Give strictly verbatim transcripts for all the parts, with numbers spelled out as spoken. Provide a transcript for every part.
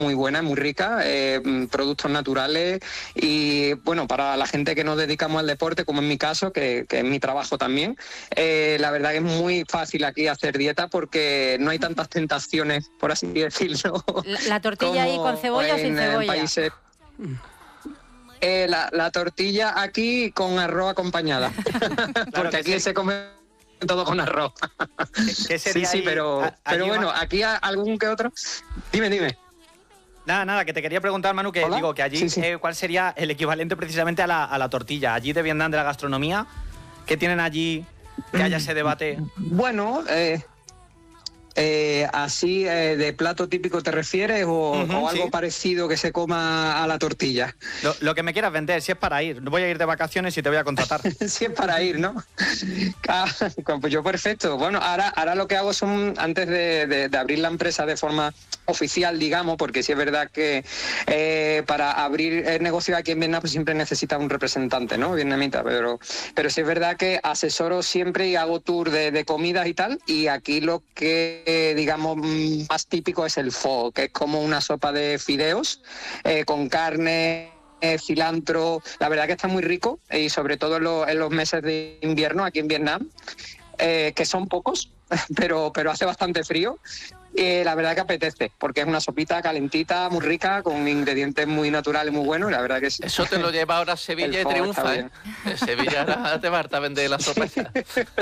muy buena, muy rica, eh, productos naturales y bueno, para la gente que nos dedicamos al deporte, como en mi caso, que, que es mi trabajo también, eh, la verdad que es muy fácil aquí hacer dieta porque no hay tantas tentaciones, por así decirlo. La, la tortilla ahí con cebolla o sin cebolla. Países, eh, la, la tortilla aquí con arroz acompañada, Claro porque aquí sí. se come todo con arroz. ¿Qué, qué sería sí, sí, ahí, pero, a, pero bueno, va... aquí algún que otro. Dime, dime. Nada, nada, que te quería preguntar, Manu, que ¿Hola? digo que allí, Sí, sí. Eh, ¿cuál sería el equivalente precisamente a la, a la tortilla? Allí de Vietnam, de la gastronomía, ¿qué tienen allí que haya ese debate? Bueno, eh, eh, así eh, de plato típico te refieres o, Uh-huh, o algo sí. parecido que se coma a la tortilla. Lo, lo que me quieras vender, si es para ir. Voy a ir de vacaciones y te voy a contratar. Si es para ir, ¿no? Ah, pues yo perfecto. Bueno, ahora, ahora lo que hago son, antes de, de, de abrir la empresa de forma oficial, digamos, porque sí es verdad que eh, para abrir el negocio aquí en Vietnam pues siempre necesita un representante, ¿no? Vietnamita, pero, pero sí es verdad que asesoro siempre y hago tour de, de comidas y tal, y aquí lo que, eh, digamos, más típico es el pho, que es como una sopa de fideos eh, con carne, Eh, cilantro, la verdad que está muy rico y sobre todo en, lo, en los meses de invierno aquí en Vietnam, eh, que son pocos, pero, pero hace bastante frío. Y la verdad que apetece, porque es una sopita calentita, muy rica, con ingredientes muy naturales, muy buenos, y la verdad que sí. Eso te lo lleva ahora a Sevilla y triunfa, ¿eh? En Sevilla ahora te va a vender la sopa esa.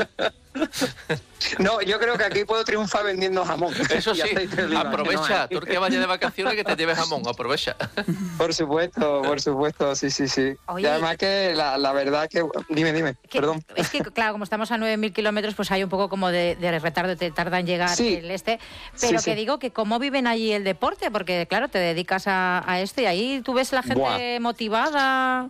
No, yo creo que aquí puedo triunfar vendiendo jamón. Eso sí, aprovecha, no tú que vayas de vacaciones que te lleves jamón, aprovecha. Por supuesto, por supuesto, sí, sí, sí. Oye, y además que la, la verdad que... Dime, dime, que, perdón. Es que, claro, como estamos a nueve mil kilómetros, pues hay un poco como de, de retardo, te tarda en llegar Sí. el este. Pero Sí, que sí. digo que cómo viven allí el deporte, porque claro, te dedicas a, a esto y ahí tú ves la gente Buah. motivada.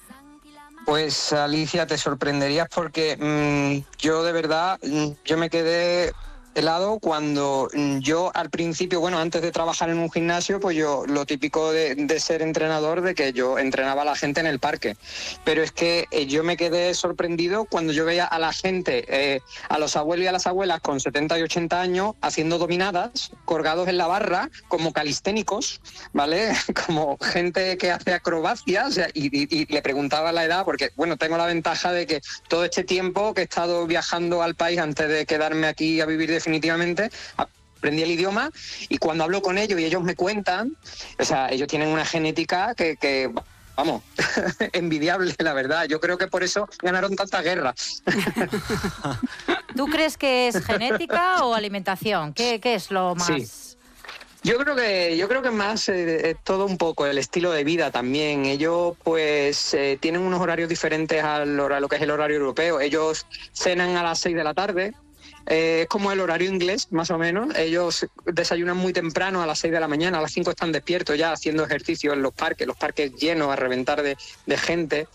Pues Alicia, te sorprenderías porque mmm, yo de verdad, mmm, yo me quedé helado cuando mmm, yo al principio, bueno, antes de trabajar en un gimnasio, pues yo lo típico de, de ser entrenador, de que yo entrenaba a la gente en el parque. Pero es que eh, yo me quedé sorprendido cuando yo veía a la gente, eh, a los abuelos y a las abuelas con setenta y ochenta años haciendo dominadas, colgados en la barra, como calisténicos, ¿vale? Como gente que hace acrobacias, o sea, y, y, y le preguntaba la edad, porque, bueno, tengo la ventaja de que todo este tiempo que he estado viajando al país antes de quedarme aquí a vivir definitivamente, aprendí el idioma y cuando hablo con ellos y ellos me cuentan, o sea, ellos tienen una genética que... que vamos, envidiable, la verdad. Yo creo que por eso ganaron tantas guerras. ¿Tú crees que es genética o alimentación? ¿Qué, qué es lo más...? Sí. Yo creo que yo creo que más eh, es todo un poco el estilo de vida también. Ellos pues eh, tienen unos horarios diferentes al hora- a lo que es el horario europeo. Ellos cenan a las seis de la tarde. Eh, es como el horario inglés, más o menos. Ellos desayunan muy temprano, a las seis de la mañana, a las cinco están despiertos ya haciendo ejercicio en los parques, los parques llenos a reventar de, de gente.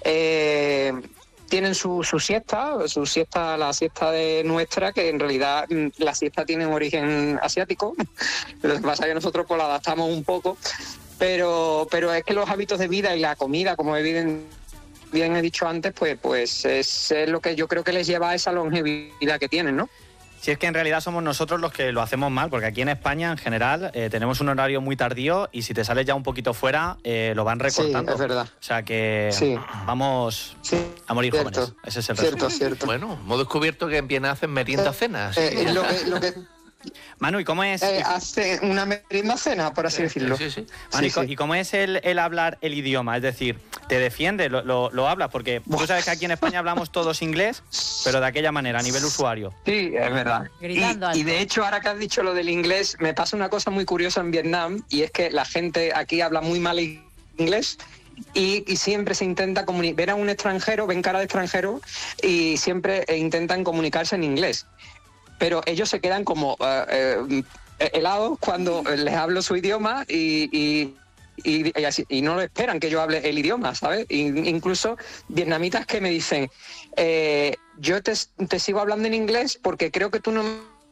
Eh, tienen su, su siesta, su siesta, la siesta de nuestra, que en realidad la siesta tiene un origen asiático. Lo que pasa es que nosotros pues la adaptamos un poco, pero, pero es que los hábitos de vida y la comida, como bien, bien he dicho antes, pues, pues es, es lo que yo creo que les lleva a esa longevidad que tienen, ¿no? Si es que en realidad somos nosotros los que lo hacemos mal, porque aquí en España, en general, eh, tenemos un horario muy tardío y si te sales ya un poquito fuera, eh, lo van recortando. Sí, es verdad. O sea que Sí. vamos Sí, a morir cierto, jóvenes. Ese es el cierto, resumen. cierto. Bueno, hemos descubierto que en Viena hacen merienda cena. así Eh, que- eh, lo que, lo que Manu, ¿y cómo es, eh, hace una merienda cena, por así decirlo. Sí, sí. Manu, ¿y Sí, co- sí. ¿y cómo es el, el hablar el idioma? Es decir, ¿te defiende? ¿Lo, lo, lo hablas? Porque tú sabes que aquí en España hablamos todos inglés, pero de aquella manera, a nivel usuario. Sí, es verdad. Gritando Y, y alto. de hecho, ahora que has dicho lo del inglés, me pasa una cosa muy curiosa en Vietnam, y es que la gente aquí habla muy mal inglés y, y siempre se intenta comunicar, ven a un extranjero, ven cara de extranjero y siempre eh, intentan comunicarse en inglés. Pero ellos se quedan como eh, eh, helados cuando les hablo su idioma y... y Y, y, así, y no lo esperan que yo hable el idioma, ¿sabes? In, incluso vietnamitas que me dicen, eh, yo te, te sigo hablando en inglés porque creo que tú no...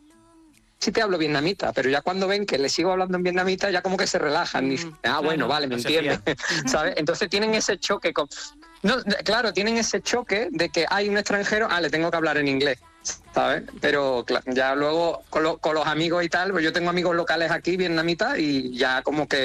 Sí te hablo vietnamita, pero ya cuando ven que les sigo hablando en vietnamita, ya como que se relajan. Y dicen, ah, bueno, vale, me no se entiendes. ¿Sabes? Entonces tienen ese choque con... No, claro, tienen ese choque de que hay un extranjero, ah, le tengo que hablar en inglés. ¿sabes? Pero cla- ya luego con, lo- con los amigos y tal, pues yo tengo amigos locales aquí, vietnamitas, y ya como que